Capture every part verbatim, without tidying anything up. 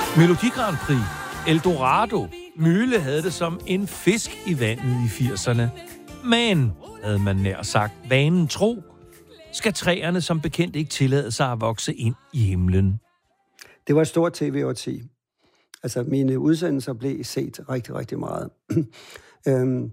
Melodi Grand Prix, Eldorado, Møhle havde det som en fisk i vandet i firserne. Men, havde man nær sagt, vanen tro, skal træerne som bekendt ikke tillade sig at vokse ind i himlen. Det var et stort tv-årti. Altså, mine udsendelser blev set rigtig, rigtig meget. øhm,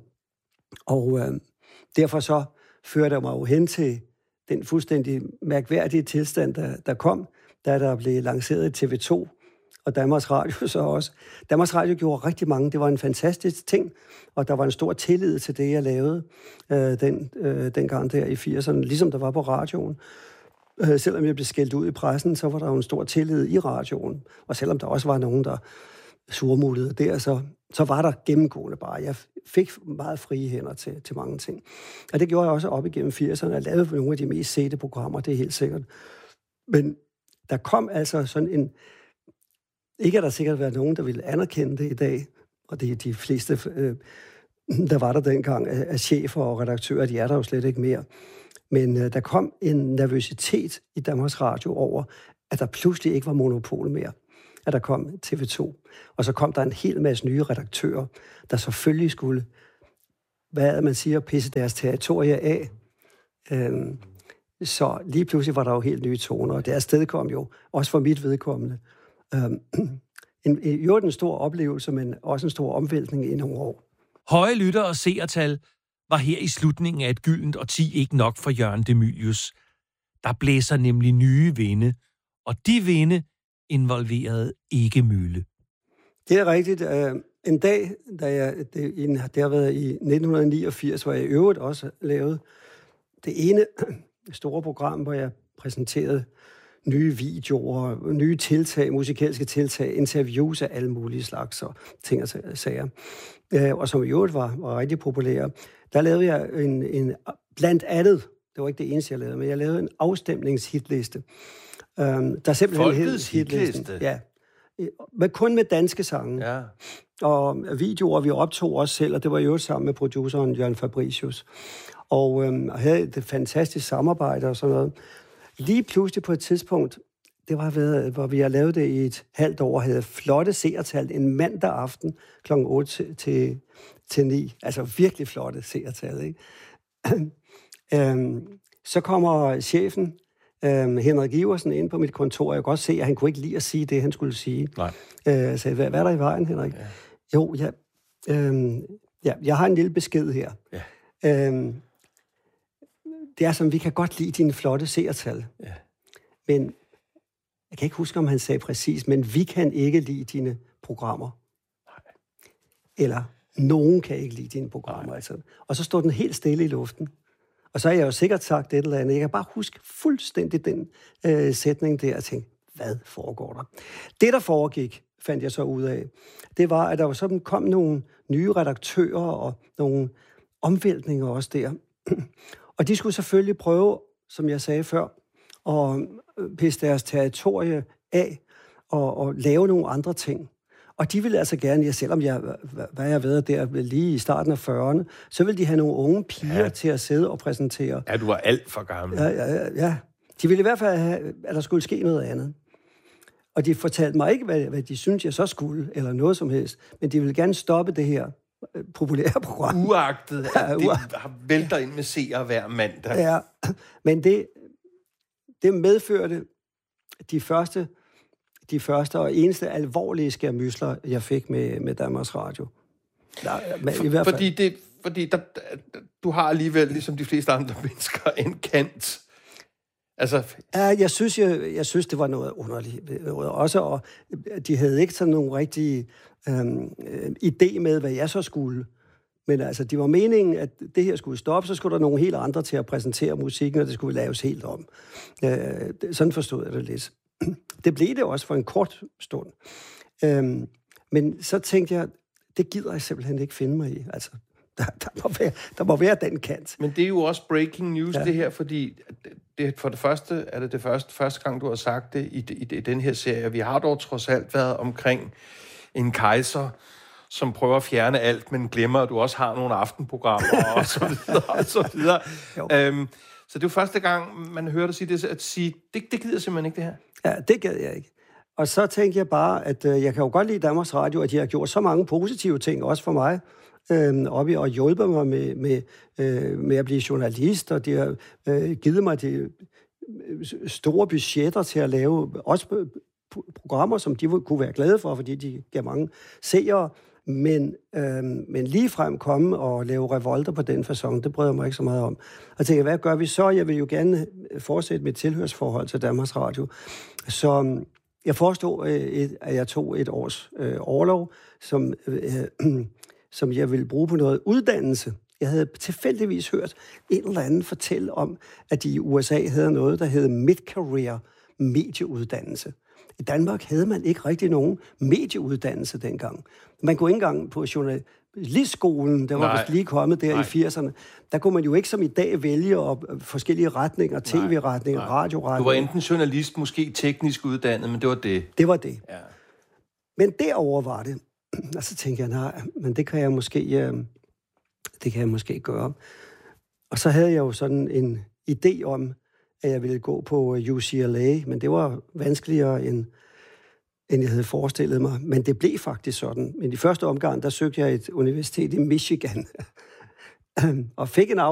og øh, derfor så førte jeg mig jo hen til den fuldstændig mærkværdige tilstand, der, der kom, da der blev lanceret T V to, og Danmarks Radio så også. Danmarks Radio gjorde rigtig mange. Det var en fantastisk ting, og der var en stor tillid til det, jeg lavede øh, den, øh, dengang der i firserne, ligesom der var på radioen. Øh, selvom jeg blev skældt ud i pressen, så var der jo en stor tillid i radioen. Og selvom der også var nogen, der surmulede der, så, så var der gennemgående bare. Jeg fik meget frie hænder til, til mange ting. Og det gjorde jeg også op igennem firserne. Jeg lavede nogle af de mest sete programmer, det er helt sikkert. Men der kom altså sådan en... Ikke at der sikkert været nogen, der ville anerkende det i dag, og det er de fleste, øh, der var der dengang, af chefer og redaktører, de er der jo slet ikke mere. Men øh, der kom en nervøsitet i Danmarks Radio over, at der pludselig ikke var monopol mere. At der kom T V to. Og så kom der en hel masse nye redaktører, der selvfølgelig skulle, hvad man siger, pisse deres territorie af. Øhm, så lige pludselig var der jo helt nye toner, og det afstedkom jo, også for mit vedkommende, øhm, en, jo en stor oplevelse, men også en stor omvæltning i nogle år. Høje lytter og seertal var her i slutningen af et gyldent årti ikke nok for Jørgen De Mylius. Der blæser nemlig nye vinde, og de vinde involverede ikke Møhle. Det er rigtigt. En dag, da jeg, det, det har været i nitten niogfirs, hvor jeg i øvrigt også lavede det ene store program, hvor jeg præsenterede nye videoer, nye tiltag, musikalske tiltag, interviews af alle mulige slags og ting og sager. Og som i øvrigt var, var rigtig populære. Der lavede jeg en, en, blandt andet, det var ikke det eneste, jeg lavede, men jeg lavede en afstemningshitliste. Um, der er simpelthen Folkets hitliste? Ja. Men kun med danske sange. Ja. Og videoer, vi optog også selv, og det var jo sammen med produceren Jørgen Fabricius. Og øhm, havde et fantastisk samarbejde og sådan noget. Lige pludselig på et tidspunkt, det var ved, hvor vi har lavet det i et halvt år, havde flotte seertal en mandag aften klokken otte til, til ni. Altså virkelig flotte seertal, ikke? øhm, så kommer chefen, øhm, Henrik Iversen, ind på mit kontor, og jeg kan godt se, at han kunne ikke lide at sige det, han skulle sige. Nej. Øh, jeg sagde, hvad, hvad er der i vejen, Henrik? Ja. Jo, ja, øhm, ja, jeg har en lille besked her. Ja. Øhm, det er som, vi kan godt lide dine flotte seertal. Ja. Men jeg kan ikke huske, om han sagde præcis, men vi kan ikke lide dine programmer. Nej. Eller nogen kan ikke lide dine programmer. Altså. Og så står den helt stille i luften. Og så har jeg jo sikkert sagt et eller andet. Jeg kan bare huske fuldstændig den øh, sætning der og tænke, hvad foregår der? Det, der foregik, fandt jeg så ud af, det var, at der var sådan kom nogle nye redaktører og nogle omvæltninger også der. Og de skulle selvfølgelig prøve, som jeg sagde før, at pisse deres territorie af og, og lave nogle andre ting. Og de ville altså gerne, ja, selvom jeg, hvad jeg ved, der lige i starten af fyrrerne, så ville de have nogle unge piger ja. til at sidde og præsentere. Ja, du var alt for gammel. Ja, ja, ja. De ville i hvert fald have, at der skulle ske noget andet. Og de fortalte mig ikke, hvad, hvad de syntes, jeg så skulle, eller noget som helst. Men de ville gerne stoppe det her populære program. Uagtet, at det har vælter ind med seere hver mandag. Ja, men det, det medførte de første, de første og eneste alvorlige skærmysler, jeg fik med, med Danmarks Radio. Der, men For, i hvert fald, fordi det, fordi der, du har alligevel, ligesom de fleste andre mennesker, en kant. Altså... Ja, jeg synes, jeg, jeg synes, det var noget underligt. Også, og de havde ikke sådan nogen rigtig øhm, idé med, hvad jeg så skulle. Men altså, det var meningen, at det her skulle stoppe, så skulle der nogle helt andre til at præsentere musikken, og det skulle laves helt om. Øh, sådan forstod jeg det lidt. Det blev det også for en kort stund. Øhm, men så tænkte jeg, det gider jeg simpelthen ikke finde mig i. Altså, der, der, må, være, der må være den kant. Men det er jo også breaking news, ja. det her, fordi det, for det første er det det første, første gang, du har sagt det i, i, i den her serie. Vi har dog trods alt været omkring en kejser, som prøver at fjerne alt, men glemmer, at du også har nogle aftenprogrammer og så videre og så videre. Øhm, så det er jo første gang, man hører dig sige det, at sige, det, det gider simpelthen ikke det her. Ja, det gad jeg ikke. og så tænkte jeg bare, at øh, jeg kan jo godt lide Danmarks Radio, at de har gjort så mange positive ting, også for mig, øh, op i, og hjulpet mig med, med, øh, med at blive journalist, og de har øh, givet mig de store budgetter til at lave også programmer, som de kunne være glade for, fordi de gav mange seere. Men, øh, men ligefrem komme og lave revolter på den facon, det bryder mig ikke så meget om. Og jeg tænker, hvad gør vi så? Jeg vil jo gerne fortsætte mit tilhørsforhold til Danmarks Radio. Så jeg forestod, at jeg tog et års øh, orlov, som, øh, som jeg ville bruge på noget uddannelse. Jeg havde tilfældigvis hørt en eller anden fortælle om, at de i U S A havde noget, der hed mid-career medieuddannelse. I Danmark havde man ikke rigtig nogen medieuddannelse dengang. Man kunne ikke engang på journalistskolen, der var vist lige kommet der Nej. i firserne, der kunne man jo ikke som i dag vælge op, forskellige retninger, tv-retninger, radioretninger. Du var enten journalist, måske teknisk uddannet, men det var det. Det var det. Ja. Men derover var det. Og så tænkte jeg, nej, men det kan jeg måske, øh, det kan jeg måske gøre. Og så havde jeg jo sådan en idé om, at jeg ville gå på U C L A, men det var vanskeligere, end, end jeg havde forestillet mig. Men det blev faktisk sådan. Men i første omgang, der søgte jeg et universitet i Michigan, og fik en